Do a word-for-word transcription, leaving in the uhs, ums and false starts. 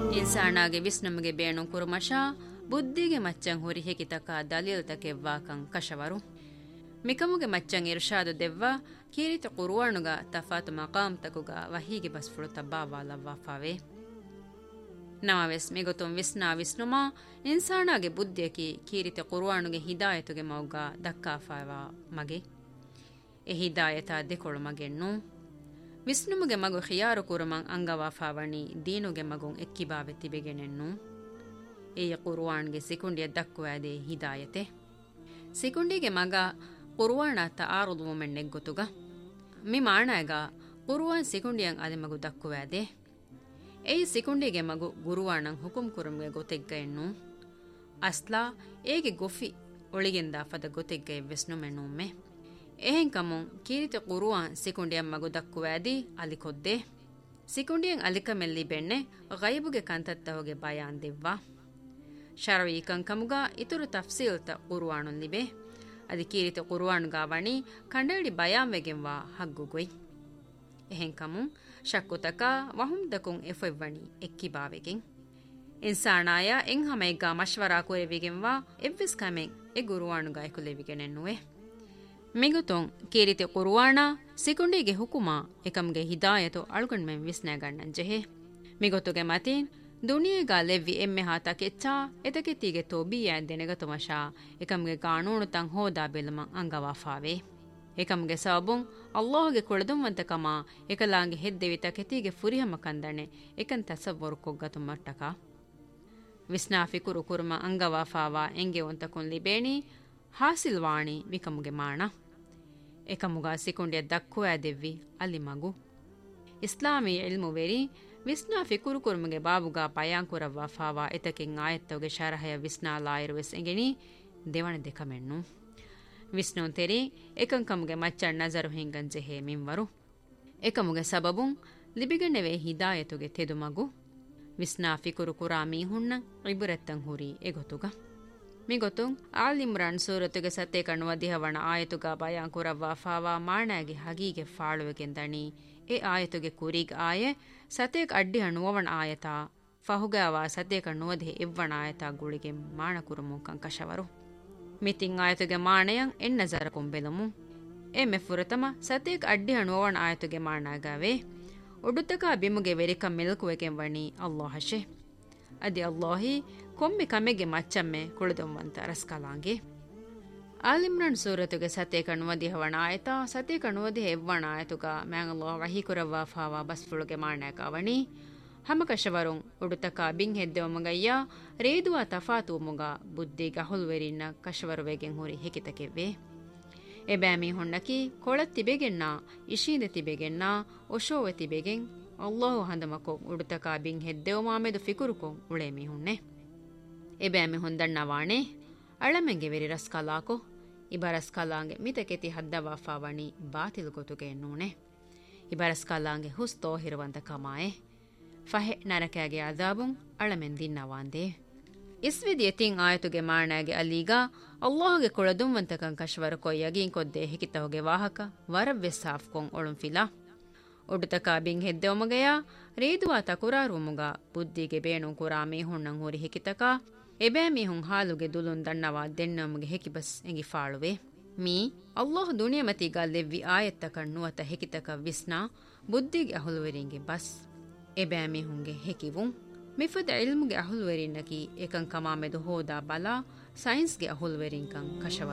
ಇನ್ಸಾನಾಗೆ ವಿಸ್ನಮಗೆ ಬೇಣು ಕುರುಮಶ ಬುದ್ಧಿಗೆ ಮಚ್ಚಂ ಹುರಿ ಹೆಕಿತಕ ದಲೀಲ್ತಕೆವ್ವಾಕಂ ಕಶವರು ಮಿಕಮುಗೆ ಮಚ್ಚಂ ಇರ್ಷಾದು ದೆವ್ವ ಕೀರಿತ ಕುರುವಾಣುಗ ತಫಾತು ಮಕಾಮ್ ತಕುಗ ವಹೀಗೆ ಬಸ್ಫುಳು ತಬ್ಬಾವಾಲವ್ವಾಫಾವೆ ನಮವೆಸ್ ಮಿಗೊತುಂ ವಿಸ್ನಾ ವಿಸ್ನುಮಾ ಇನ್ಸಾನಾಗೆ ಬುದ್ಧಿಯಕಿ ಕೀರಿತ ಕುರುವಾಣುಗೆ ಹಿದಾಯತುಗೆ ಮೌಗ ದಕ್ಕಾಫಾವಾ ಮಗೆ ಎ ಹಿದಾಯತ ದೆಕೊಳು ಮಗೆಣ್ಣು ವಿಸ್ನುಮುಗೆ ಮಗು ಖಿಯಾರು ಕುರುಮಂ ಅಂಗವಾಫಾವಣಿ ದೀನುಗೆ ಮಗುಂ ಎಕ್ಕಿಬಾವೆ ತಿಬೆಗೆನೆನ್ನು ಏಯ ಕುರುವಾಣ್ಗೆ ಸಿಕುಂಡಿಯ ದಕ್ಕುವಾದೆ ಹಿದಾಯತೆ ಸಿಕುಂಡಿಗೆ ಮಗ ಕುರುವಾಣ ತಾರುದು ಮೊಮೆಣ್ಣೆಗ್ ಗೊತ್ತುಗ ಮಿ ಮಾಣಾಗ ಕುರುವಾನ್ ಸಿಕುಂಡಿಯಂ ಅದೆ ಮಗು ದಕ್ಕುವಾದೆ ಏಯ್ ಸಿಕುಂಡಿಗೆ ಮಗು ಗುರುವಾಣಂ ಹುಕುಂ ಕುರುಮ್ಗೆ ಗೊತೆಗ್ಗ ಎನ್ನು ಅಸ್ಲಾ ಏಗೆ ಗೊಫಿ ಒಳಿಗೆಂದ ಫದ ಗೊತೆಗ್ಗ ಎವ್ವೆಸ್ನು ಮೆಣ್ಣುಮ್ಮೆ එහෙන් කමුන් කීරිත කුරුවාන් සිකුණ්ඩියන් මගු දක්කුවෑදී අලිකොද්දේ සිකුණ්ඩියන් අලිකමෙල්ලි බෙන්නේ ගයිබුගේ කන්තත්තවගේ බයාන් දෙව්වා ශරවීකන් කමුගා ඉතුරු තෆ්සීල්ත කුරුවානුන් ලිබේ අදි කීරිත කුරුවානුගා වණී කණ්ඩේඩි බයාන් වෙගෙන්වා හග්ගුගොයි එහෙන් කමුන් ශක්කුතකා වහුම් දකුන් එෆෙව්වණී එක්කිබාවෙගෙන් ඉන්සානාය එන් හැමයිගා මෂ්වරා කුරෙවිගෙන්වා එව්විස් කමෙන් එ කුරුවානුගා එකුලෙවිගෙනෙන්නුවේ ಮಿಗುತೊಂ ಕೀರಿತೆ ಕುರುವಾಣ ಸಿಕುಂಡಿಗೆ ಹುಕುಮ ಎಕಮ್ಗೆ ಹಿದಾಯತು ಅಳುಗಣ್ಮೆಂ ವಿಸ್ನಾಗಣ್ಣನ್ ಜೆಹೆ ಮಿಗೊತುಗೆ ಮತೀನ್ ದುನಿಯೆಗಾ ಲೆವ್ವಿ ಎಮ್ಮೆ ಹಾತ ಕೆಚ್ಚಾ ಎತಕೆತ್ತಿಗೆ ತೋಬಿಯಾನ್ ದೆನೆಗತುಮಶಾ ಎಕಮ್ಗೆ ಕಾನೂನು ತಂ ಹೋದಾ ಬೆಲುಮಂ ಅಂಗವಾಫಾವೆ ಎಕಮ್ಗೆ ಸಬುಂ ಅಲ್ಲಾಹುಗೆ ಕುಳದುಂವಂತಕಮ ಎಕಲಾಂಗೆ ಹೆದ್ದೆವಿ ತಕೆತಿಗೆ ಫುರಿಹಮ ಕಂದಣೆ ಎಕನ್ ತಸವ್ವರು ಕೊಗ್ಗತು ಮಟ್ಟಕ ವಿಸ್ನಾಫಿ ಕುರು ಕುರುಮ ಅಂಗವಾಫಾವಾ ಎಂಗೆ ಒಂತಕುನ್ ಲಿಬೇಣಿ ಹಾಸಿಲ್ವಾಣಿ ವಿಕಮುಗೆ ಮಾಣ ಎಕಮುಗ ಸಿಕುಂಡಿಯ ದಕ್ಕುವ ದೆವ್ವಿ ಅಲ್ಲಿ ಮಗು ಇಸ್ಲಾಮಿ ಇಲ್ಮುವೆರಿ ವಿಸ್ನಾ ಫಿಕುರು ಕುರುಮುಗೆ ಬಾಬುಗ ಪಯಾಂಕುರವ್ವ ಫಾವಾ ಎತಕೆಂ ಆಯತ್ತವಗೆ ಶರಹಯ ವಿಸ್ನಾ ಲಾಯಿರುವೆಸ್ ಎಂಗೆನಿ ದೇವಣ ದೆಕಮೆಣ್ಣು ವಿಸ್ನುನ್ ತೆರಿ ಎಕಂಕಮುಗೆ ಮಚ್ಚಣ್ ನಜರು ಹಿಂಗನ್ ಜೆಹೆ ಮಿಂವರು ಎಕಮುಗೆ ಸಬಬುಂ ಲಿಬಿಗಣ್ಣೆವೆ ಹಿದಾಯತುಗೆ ತೆದು ಮಗು ವಿಸ್ನಾ ಫಿಕುರು ಕುರಾ ಮೀಹುಣ್ಣ ಇಬುರೆತ್ತಂ ಹುರಿ ಎಗೊತುಗ ಮಿಗೊತುಂ ಆಲ್ ಇಮ್ರಾನ್ ಸೂರತುಗೆ ಸತ್ತೆ ಕಣ್ಣುವ ದಿಹವಣ ಆಯತುಗ ಬಯಾಂಕುರವ್ವ ಫಾವಾ ಮಾಣಾಗಿ ಹಗೀಗೆ ಫಾಳುವೆಗೆಂದಣಿ ಎ ಆಯತುಗೆ ಕುರಿಗ್ ಆಯೆ ಸತೇಕ್ ಅಡ್ಡಿ ಹಣ್ಣುವವಣ ಆಯತ ಫಹುಗಾವ ಸತ್ತೆ ಕಣ್ಣುವದೆ ಇವ್ವಣ ಆಯತ ಗುಳಿಗೆ ಮಾಣ ಕುರುಮು ಕಂಕಶವರು ಮಿತಿಂ ಆಯತುಗೆ ಮಾಣೆಯಂ ಎನ್ನ ಜರ ಕೊಂಬೆಲುಮು ಎ ಮೆಫುರತಮ ಸತೇಕ್ ಅಡ್ಡಿ ಹಣ್ಣುವವಣ ಆಯತುಗೆ ಮಾಣಾಗವೆ ಒಡುತಕ ಬಿಮುಗೆ ವೆರಿಕಂ ಮಿಲ್ಕುವೆಗೆಂ ವಣಿ ಅಲ್ಲಾಹಶೆ ಅದಿ ಅಲ್ಲಾಹಿ ಕೊಮ್ಮೆ ಕಮೆಗೆ ಮಚ್ಚಮ್ಮೆ ಕುಳಿದುವಂತ ರಸ್ಕಲಾಂಗೆ ಆಲಿಮ್ರನ್ ಸೂರತುಗೆ ಸತೆ ಕಣ್ಣುವದಿ ಹವಣ ಆಯತ ಸತೆ ಕಣ್ಣುವದಿ ಎವ್ವಣ ಆಯತುಗ ಮ್ಯಾಂಗಲ್ಲೋ ವಹೀಕುರವ್ವ ಫಾವಾ ಬಸ್ಫುಳುಗೆ ಮಾಣಾಕವಣಿ ಹಮಕಶವರುಂ ಉಡುತಕ ಬಿಂ ಹೆದ್ದೆವಮಗಯ್ಯ ರೇದುವ ತಫಾತು ಮುಗ ಬುದ್ಧಿಗ ಹುಲ್ವೆರಿನ್ನ ಕಶವರುವೆಗೆಂ ಹುರಿ ಹೆಕಿತಕೆವ್ವೆ ಎಬ್ಯಾಮಿ ಹುಣ್ಣಕಿ ಕೊಳತ್ತಿಬೆಗೆನ್ನ ಇಶೀದೆ ತಿಬೆಗೆನ್ನ ಒಶೋವೆ ತಿಬೆಗೆಂ ಅಲ್ಲಾಹು ಹಂದಮಕೊ ಉಡುತಕ ಬಿಂ ಹೆದ್ದೆವಮಾಮೆದು ಫಿಕುರುಕೊಂ ಉಳೇಮಿ ಹುಣ್ಣೆ ಎಬ್ಯಾಮಿ ಹೊಂದಣ್ಣವಾಣೆ ಅಳಮೆಂಗೆ ವೆರಿ ರಸ್ಕಲಾಕೊ ಇಬರಸ್ಕಲಾಂಗೆ ಮಿತಕೆತಿ ಹದ್ದವಾಫಾವಣಿ ಬಾತಿಲ್ ಗೊತುಗೆ ಎನ್ನೂಣೆ ಇಬರಸ್ಕಲಾಂಗೆ ಹುಸ್ತೋ ಹಿರುವಂತ ಕಮಾಯೆ ಫಹೆ ನರಕಾಗೆ ಅದಾಬುಂ ಅಳಮೆನ್ ದಿನ್ನವಾಂದೆ ಇಸ್ವಿದಿ ಎತಿಂ ಆಯತುಗೆ ಮಾಣಾಗೆ ಅಲೀಗ ಅಲ್ಲಾಹುಗೆ ಕೊಳದುಂವಂತಕಂ ಕಶ್ವರ ಕೊಯ್ಯಗಿಂ ಕೊದ್ದೆ ಹಿಕಿತಹುಗೆ ವಾಹಕ ವರವ್ವೆ ಸಾಫ್ಕೊಂ ಒಳುಂ ಫಿಲಾ ಒಡುತಕ ಬಿಂ ಹೆದ್ದೆವಮಗೆಯ ರೇದುವ ತಕುರಾರುಮುಗ ಬುದ್ಧಿಗೆ ಬೇಣು ಕುರಾ ಮೀಹುಣ್ಣಂ ಹುರಿ ಹಿಕಿತಕ ಎಬೇ ಮೀಹುಂ ಹಾಲುಗೆ ದುಲುನ್ ದಣ್ಣವಾ ದೆನ್ನಮುಗೆ ಹೆಕಿಬಸ್ ಎಂಗಿ ಫಾಳುವೆ ಮೀ ಅಲ್ಲಾಹ್ ದುನಿಯಮತಿಗ ಲೆವ್ವಿ ಆಯತ್ತ ಕಣ್ಣುವತ ಹೆಕಿತಕ ವಿಸ್ನಾ ಬುದ್ಧಿಗೆ ಅಹುಲುವೆರಿಂಗೆ ಬಸ್ ಎಬೇ ಮೀಹುಂಗೆ ಹೆಕಿವುಂ ಮಿಫದ ಇಲ್ಮುಗೆ ಅಹುಲುವೆರಿನ್ನಕಿ ಏಕಂ ಕಮಾಮೆದು ಹೋದಾ ಬಲಾ ಸೈನ್ಸ್ಗೆ ಅಹುಲುವೆರಿಂಕಂ ಕಶವ